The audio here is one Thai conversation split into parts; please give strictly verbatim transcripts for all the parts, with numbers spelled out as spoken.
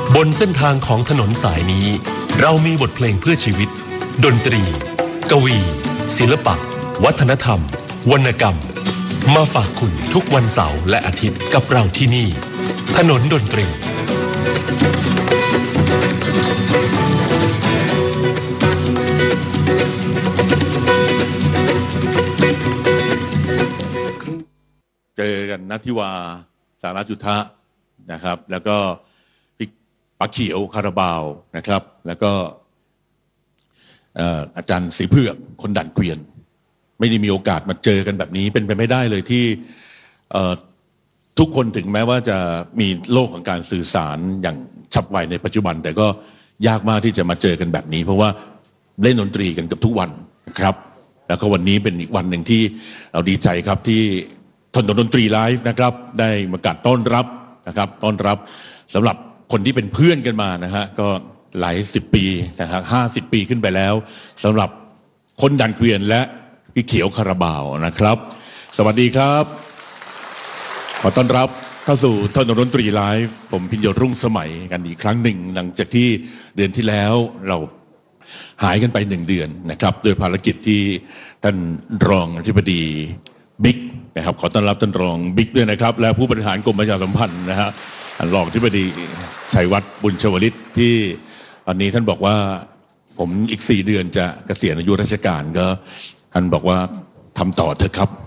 บนเส้นทางของถนนสายนี้เรามีบทเพลงเพื่อชีวิตดนตรีกวีศิลปะวัฒนธรรมวรรณกรรมมาฝากคุณทุกวันเสาร์และอาทิตย์กับเราที่นี่ถนนดนตรีเจอกันณทิวาสารจุทะนะครับแล้วก็พี่ปักเขียวคาราบาวนะครับแล้วก็อาจารย์ศรีเผือกคนดันเกวียนไม่ได้มีโอกาสมาเจอกันแบบนี้เป็นไปไม่ได้เลยที่ทุกคนถึงแม้ว่าจะมีโลกของการสื่อสารอย่างฉับไวในปัจจุบันแต่ก็ยากมากที่จะมาเจอกันแบบนี้เพราะว่าเล่นดนตรีกันกับทุกวันนะครับแล้วก็วันนี้เป็นอีกวันหนึ่งที่เราดีใจครับที่ถนนดนตรีไลฟ์นะครับได้ประกาศต้อนรับนะครับต้อนรับสำหรับคนที่เป็นเพื่อนกันมานะฮะก็หลายสิบปีนะฮะห้าสิบปีขึ้นไปแล้วสำหรับคนดันเกวียนและพี่เขียวคาราบาวนะครับสวัสดีครับขอต้อนรับเข้าสู่ถนนดนตรีไลฟ์ผมพิญโยรุ่งสมัยกันอีกครั้งหนึ่งหลังจากที่เดือนที่แล้วเราหายกันไปหนึ่งเดือนนะครับโดยภารกิจที่ท่านรองอธิบดีบิ๊กนะครับขอต้อนรับท่านรองบิ๊กด้วยนะครับและผู้บริหารกรมประชาสัมพันธ์นะฮะรองอธิบดีชัยวัฒน์บุญชวลิตที่ตอนนี้ท่านบอกว่าผมอีกสี่เดือนจะเกษียณอายุราชการก็ท่านบอกว่าทำต่อเถอะครับ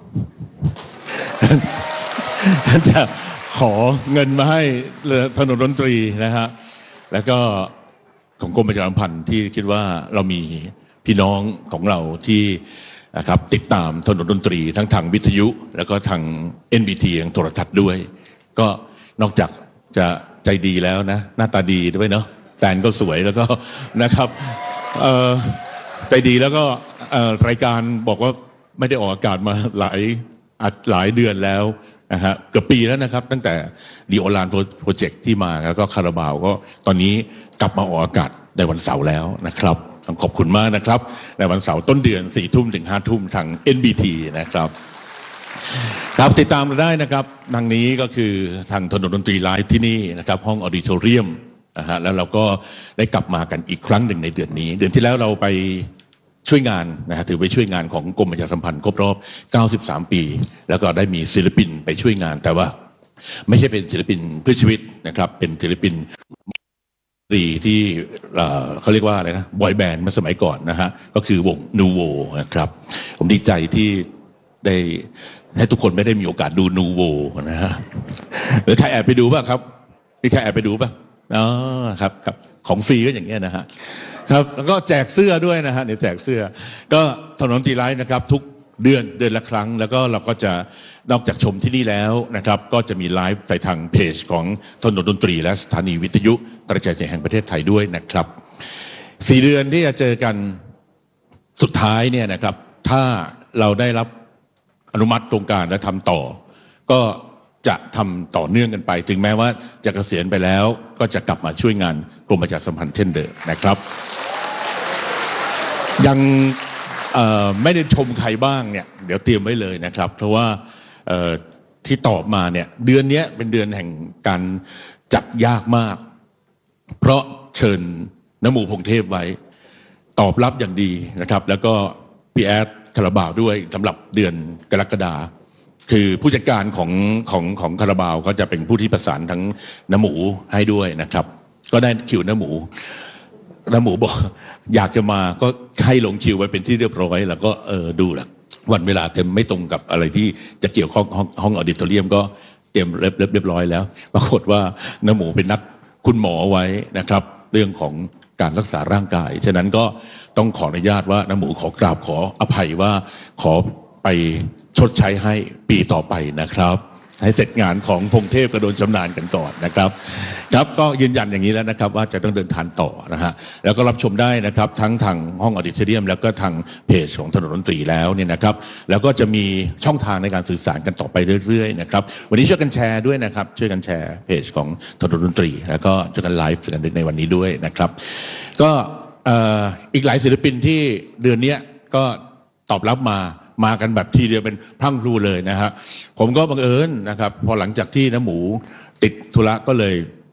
ท่านจะขอเงินมาให้ถนนดนตรีนะฮะแล้วก็ของกรมประชาสัมพันธ์ที่คิดว่าเรามีพี่น้องของเราที่นะครับติดตามถนนดนตรีทั้งทางวิทยุแล้วก็ทาง เอ็น บี ที ทางโทรทัศน์ด้วยก็นอกจากจะใจดีแล้วนะหน้าตาดีด้วยเนาะแฟนก็สวยแล้วก็นะครับใจดีแล้วก็รายการบอกว่าไม่ได้ออกอากาศมาหลายหลายเดือนแล้วนะฮะเกือบปีแล้วนะครับตั้งแต่ดีโอลานโปรเจกต์ที่มาแล้วก็คาราบาวก็ตอนนี้กลับมาออกอากาศในวันเสาร์แล้วนะครับต้องขอบคุณมากนะครับในวันเสาร์ต้นเดือนสี่ทุ่มถึงห้าทุ่มทาง เอ็น บี ที นะครับครับติดตามเราได้นะครับทางนี้ก็คือทางถนนดนตรีไลฟ์ที่นี่นะครับห้องออดิโทเรียมนะฮะแล้วเราก็ได้กลับมากันอีกครั้งหนึ่งในเดือนนี้เดือนที่แล้วเราไปช่วยงานนะฮะถือไปช่วยงานของกรมประชาสัมพันธ์ครบรอบเก้าสิบสามปีแล้วก็ได้มีศิลปินไปช่วยงานแต่ว่าไม่ใช่เป็นศิลปินเพื่อชีวิตนะครับเป็นศิลปินดีที่เขาเรียกว่าอะไรนะบอยแบนด์เมื่อสมัยก่อนนะฮะก็คือวงนูโวนะครับผมดีใจที่ได้ให้ทุกคนไม่ได้มีโอกาสดูนูโวนะฮะหรือใครแอบไปดูป่ะครับมีใครแอบไปดูป่ะอ๋อครับครับของฟรีก็อย่างเงี้ยนะฮะครับแล้วก็แจกเสื้อด้วยนะฮะเดี๋ยวแจกเสื้อก็ถนนดนตรีไลฟ์นะครับทุกเดือนเดือนละครั้งแล้วก็เราก็จะนอกจากชมที่นี่แล้วนะครับก็จะมีไลฟ์ในทางเพจของถนนดนตรีและสถานีวิทยุกระจายเสียงแห่งประเทศไทยด้วยนะครับสี่เดือนที่จะเจอกันสุดท้ายเนี่ยนะครับถ้าเราได้รับอนุมัติโครงการและทำต่อก็จะทำต่อเนื่องกันไปถึงแม้ว่าจะเกษียณไปแล้วก็จะกลับมาช่วยงานกรมประชาสัมพันธ์เช่นเดิมนะครับยังไม่ได้ชมใครบ้างเนี่ยเดี๋ยวเตรียมไว้เลยนะครับเพราะว่าที่ตอบมาเนี่ยเดือนนี้เป็นเดือนแห่งการจัดยากมากเพราะเชิญน้ำหมูพงเทพไว้ตอบรับอย่างดีนะครับแล้วก็พี่แอดคาราบาวด้วยสำหรับเดือนกรกฎาคือผู้จัดการของของของคาราบาวก็จะเป็นผู้ที่ประสานทั้งน้ำหมูให้ด้วยนะครับก็ได้คิวน้ำหมูน้ำหมูบอกอยากจะมาก็ให้ลงคิวไว้เป็นที่เรียบร้อยแล้วก็เออดูแหละวันเวลาเต็มไม่ตรงกับอะไรที่จะเกี่ยวข้องห้องออดิโทเรียมก็เตรียมเรียบเรียบร้อยแล้วปรากฏว่าน้ำหมูเป็นนัดคุณหมอไว้นะครับเรื่องของการรักษาร่างกายฉะนั้นก็ต้องขออนุญาตว่าน้ำหมูขอกราบขออภัยว่าขอไปชดใช้ให้ปีต่อไปนะครับให้เสร็จงานของพงเทพกระโดนชำนาญกันก่อนนะครับครับก็ยืนยันอย่างนี้แล้วนะครับว่าจะต้องเดินทางต่อนะฮะแล้วก็รับชมได้นะครับทั้งทางห้องออดิโทเรียมแล้วก็ทางเพจของถนนดนตรีแล้วเนี่ยนะครับแล้วก็จะมีช่องทางในการสื่อสารกันต่อไปเรื่อยๆนะครับวันนี้ช่วยกันแชร์ด้วยนะครับช่วยกันแชร์เพจของถนนดนตรีแล้วก็ช่วยกันไลฟ์กันในวันนี้ด้วยนะครับก็อีกหลายศิลปินที่เดือนนี้ก็ตอบรับมามากันแบบทีเดียวเป็นพรั่งพรูเลยนะฮะผมก็บังเอิญนะครับพอหลังจากที่น้ำหมูติดธุระก็เลย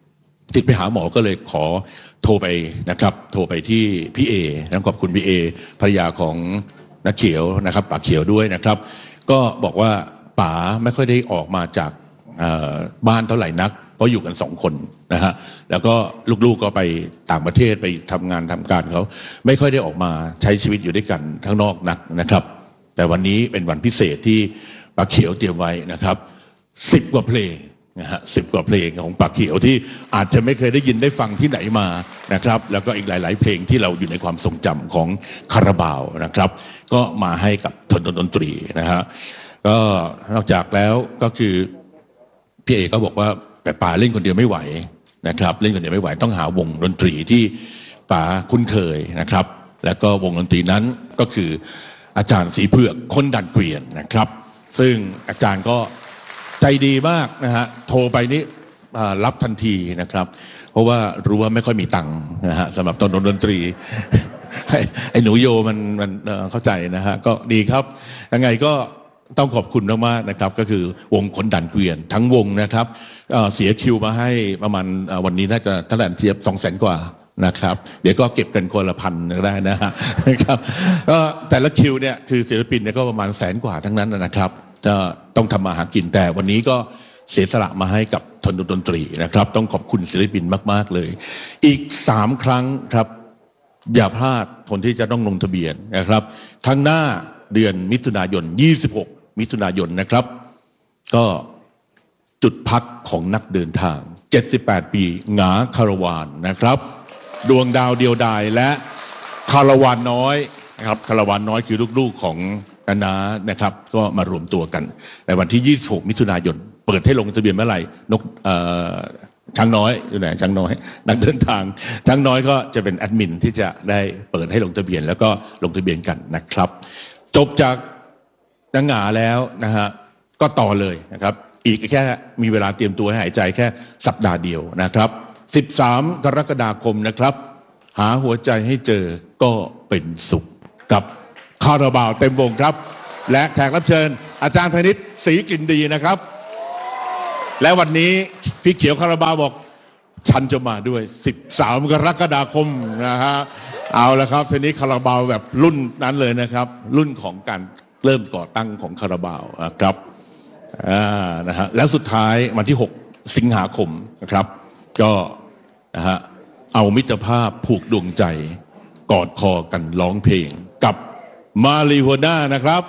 ติดไปหาหมอก็เลยขอโทรไปนะครับโทรไปที่พี่เอนะขอบคุณพี่เอภรรยาของนักเขียวนะครับป๋าเขียวด้วยนะครับก็บอกว่าป๋าไม่ค่อยได้ออกมาจากบ้านเท่าไหร่นักเพราะอยู่กันสองคนนะฮะแล้วก็ลูกๆก็ไปต่างประเทศไปทำงานทำการเขาไม่ค่อยได้ออกมาใช้ชีวิตอยู่ด้วยกันข้างนอกนักนะครับแต่วันนี้เป็นวันพิเศษที่ป๋าเขียวเตรียมไว้นะครับสิบกว่าเพลงนะฮะสิบกว่าเพลงของป๋าเขียวที่อาจจะไม่เคยได้ยินได้ฟังที่ไหนมานะครับแล้วก็อีกหลายๆเพลงที่เราอยู่ในความทรงจำของคาราบาวนะครับก็มาให้กับทนดนตรีนะฮะก็นอกจากแล้วก็คือพี่เอก็บอกว่าแต่ป๋าเล่นคนเดียวไม่ไหวนะครับเล่นคนเดียวไม่ไหวต้องหาวงดนตรีที่ป๋าคุ้นเคยนะครับแล้วก็วงดนตรีนั้นก็คืออาจารย์ศรีเผือกคนดันเกวียนนะครับซึ่งอาจารย์ก็ใจดีมากนะฮะโทรไปนี่รับทันทีนะครับเพราะว่ารู้ว่าไม่ค่อยมีตังค์นะฮะสำหรับตอนดนตรีไอ้หนูโยมันมันเข้าใจนะฮะก็ดีครับยังไงก็ต้องขอบคุณมากๆนะครับก็คือวงคนดันเกวียนทั้งวงนะครับเสียคิวมาให้ประมาณวันนี้น่าจะเท่าไหร่เจี๊ยบสองแสนกว่านะครับเดี๋ยวก็เก็บกันคนละพันก็ได้นะฮะครับก็แต่ละคิวเนี่ยคือศิลปินเนี่ยก็ประมาณแสนกว่าทั้งนั้นนะครับจะต้องทำมาหากินแต่วันนี้ก็เสียสละมาให้กับทนดนตรีนะครับต้องขอบคุณศิลปินมากๆเลยอีกสามครั้งครับอย่าพลาดคนที่จะต้องลงทะเบียนนะครับทั้งหน้าเดือนมิถุนายนยี่สิบหกมิถุนายนนะครับก็จุดพักของนักเดินทางเจ็ดสิบแปดปีหงาคาราวานนะครับดวงดาวเดียวดายและคาราวานน้อยนะครับคาราวานน้อยคือลูกๆของนานานะครับก็มารวมตัวกันในวันที่ยี่สิบหกมิถุนายนเปิดให้ลงทะเบียนเมื่อไหร่นกช้างน้อยอยู่ไหนช้างน้อยนักเดินทางช้างน้อยก็จะเป็นแอดมินที่จะได้เปิดให้ลงทะเบียนแล้วก็ลงทะเบียนกันนะครับจบจากนังหงาแล้วนะฮะก็ต่อเลยนะครับอีกแค่มีเวลาเตรียมตัวให้หายใจแค่สัปดาห์เดียวนะครับสิบสามกรกฎาคมนะครับหาหัวใจให้เจอก็เป็นสุขกับคาราบาวเต็มวงครับและแขกรับเชิญอาจารย์ธนิตศรีกลิ่นดีนะครับและวันนี้พี่เขียวคาราบาวบอกฉันจะมาด้วยสิบสามกรกฎาคมนะฮะเอาละครับทีนี้คาราบาวแบบรุ่นนั้นเลยนะครับรุ่นของการเริ่มก่อตั้งของคาราบาวนะครับอ่านะฮะแล้วสุดท้ายวันที่หกสิงหาคมนะครับก็นะฮะเอามิตรภาพผูกดวงใจกอดคอกันร้องเพลงกับมาริโฮน่านะครับ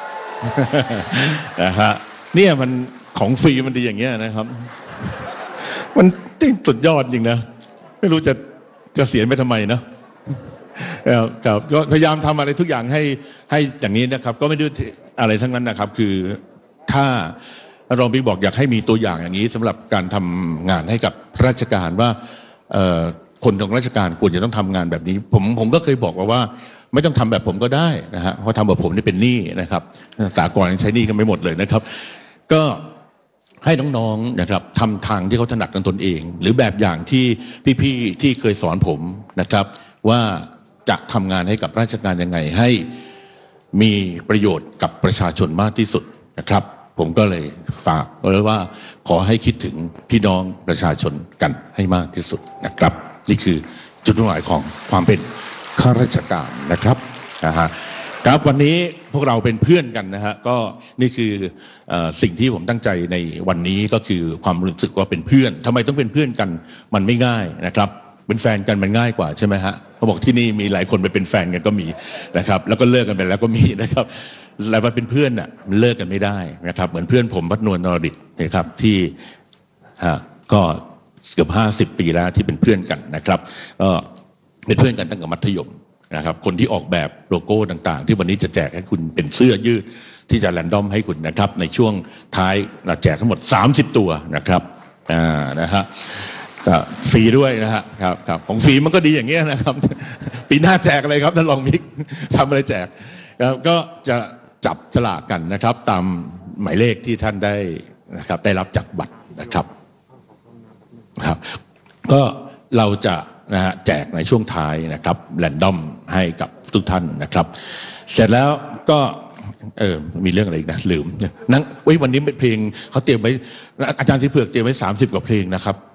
นะฮะเนี่ยมันของฟรีมันดีอย่างเงี้ยนะครับมันสุดยอดจริงนะไม่รู้จะจะเสียไปทำไมนะครับก็พยายามทำอะไรทุกอย่างให้ให้อย่างนี้นะครับก็ไม่ได้อะไรทั้งนั้นนะครับคือถ้ารองบิ๊กบอกอยากให้มีตัวอย่างอย่างนี้สำหรับการทำงานให้กับราชการว่าคนของราชการควรจะต้องทำงานแบบนี้ผมผมก็เคยบอกว่าว่าไม่ต้องทำแบบผมก็ได้นะฮะเพราะทำแบบผมนี่เป็นหนี้นะครับสากลยังใช้หนี้กันไม่หมดเลยนะครับก็ให้น้องๆนะครับทำทางที่เขาถนัดกันตนเองหรือแบบอย่างที่พี่ๆที่เคยสอนผมนะครับว่าจะทำงานให้กับราชการยังไงให้มีประโยชน์กับประชาชนมากที่สุดนะครับผมก็เลยฝากไว้ว่าขอให้คิดถึงพี่น้องประชาชนกันให้มากที่สุดนะครับนี่คือจุดมุ่งหมายของความเป็นข้าราชการนะครับนะฮะครับวันนี้พวกเราเป็นเพื่อนกันนะฮะก็นี่คือสิ่งที่ผมตั้งใจในวันนี้ก็คือความรู้สึกว่าเป็นเพื่อนทำไมต้องเป็นเพื่อนกันมันไม่ง่ายนะครับเป็นแฟนกันมันง่ายกว่าใช่ไหมฮะเขาบอกที่นี่มีหลายคนไปเป็นแฟนกันก็มีนะครับแล้วก็เลิกกันไปแล้วก็มีนะครับแต่ว่าเป็นเพื่อนน่ะมันเลิกกันไม่ได้นะครับเหมือนเพื่อนผมวัดนวลนรดิษฐ์นะครับที่ก็เกือบห้าสิบปีแล้วที่เป็นเพื่อนกันนะครับก็เป็นเพื่อนกันตั้งแต่มัธยมนะครับคนที่ออกแบบโลโก้ต่างๆที่วันนี้จะแจกให้คุณเป็นเสื้อยืดที่จะแรนดอมให้คุณนะครับในช่วงท้ายเราแจกทั้งหมดสามสิบตัวนะครับอ่านะฮะฟรีด้วยนะฮะครับครับของฟรีมันก็ดีอย่างเงี้ยนะครับปีหน้าแจกอะไรครับท่านรองมิกทำอะไรแจกก็จะจับฉลากกันนะครับตามหมายเลขที่ท่านได้นะครับได้รับจากบัตรนะครับครับก็เราจะนะฮะแจกในช่วงท้ายนะครับแรนดอมให้กับทุกท่านนะครับเสร็จแล้วก็เออมีเรื่องอะไรอีกนะลืมนั่งไว้วันนี้เป็นเพลงเขาเตรียมไว้อาจารย์ที่เผือกเตรียมไว้สามสิบกว่าเพลงนะครับ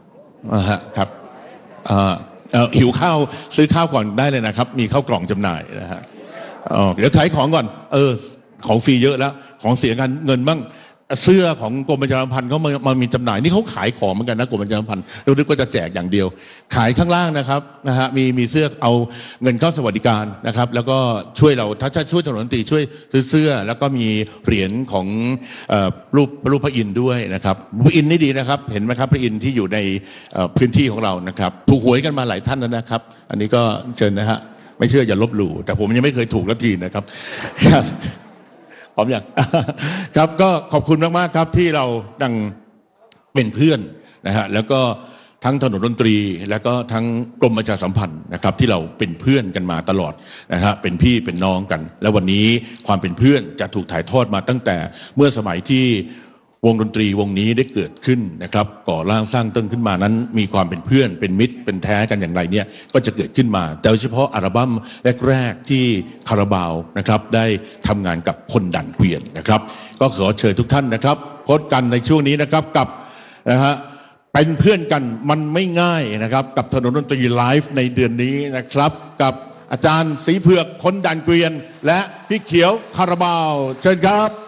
อ่าฮะครับเอ่อเอ่อหิวข้าวซื้อข้าวก่อนได้เลยนะครับมีข้าวกล่องจำหน่ายนะฮะอ๋อเดี๋ยวขายของก่อนเออของฟรีเยอะแล้วของเสียเงินเงินบ้างเสื้อของกรมประชาสัมพันธ์เขามามามีจำหน่ายนี่เขาขายของเหมือนกันนะกรมประชาสัมพันธ์เราคิดว่าจะแจกอย่างเดียวขายข้างล่างนะครับนะฮะมีมีเสื้อเอาเงินเข้าสวัสดิการนะครับแล้วก็ช่วยเราถ้าจะช่วยถนนดนตรีช่วยซื้อเสื้อแล้วก็มีเหรียญของเอ่อรูปรูปพระอินทร์ด้วยนะครับพระอินทร์นี่ดีนะครับเห็นไหมครับพระอินทร์ที่อยู่ในเอ่อพื้นที่ของเรานะครับถูกหวยกันมาหลายท่านแล้วนะครับอันนี้ก็เชิญนะฮะไม่เชื่ออย่าลบหลู่แต่ผมยังไม่เคยถูกละทีนะครับครับพร้อมอย่าง ครับก็ขอบคุณมากๆครับที่เราดังเป็นเพื่อนนะฮะแล้วก็ทั้งถนนดนตรีแล้วก็ทั้งกรมประชาสัมพันธ์นะครับที่เราเป็นเพื่อนกันมาตลอดนะฮะเป็นพี่เป็นน้องกันแล้ววันนี้ความเป็นเพื่อนจะถูกถ่ายทอดมาตั้งแต่เมื่อสมัยที่วงดนตรีวงนี้ได้เกิดขึ้นนะครับก่อร่างสร้างต้นขึ้นมานั้นมีความเป็นเพื่อนเป็นมิตรเป็นแท้กันอย่างไรเนี่ยก็จะเกิดขึ้นมาแต่โดยเฉพาะอัลบั้มแรกๆที่คาราบาวนะครับได้ทำงานกับคนดันเกวียนนะครับก็ขอเชิญทุกท่านนะครับพบกันในช่วงนี้นะครับกับนะฮะเป็นเพื่อนกันมันไม่ง่ายนะครับกับถนนดนตรีไลฟ์ในเดือนนี้นะครับกับอาจารย์ศรีเผือกคนดันเกวียนและพี่เขียวคาราบาวเชิญครับ